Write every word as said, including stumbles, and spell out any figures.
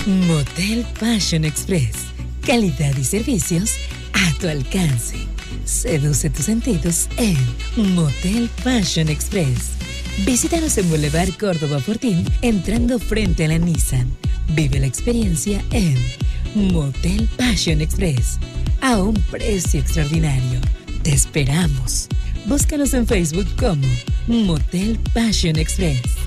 Motel Passion Express. Calidad y servicios a tu alcance. Seduce tus sentidos en Motel Passion Express. Visítanos en Boulevard Córdoba Fortín, entrando frente a la Nissan. Vive la experiencia en Motel Passion Express. A un precio extraordinario. Te esperamos. Búscanos en Facebook como Motel Passion Express.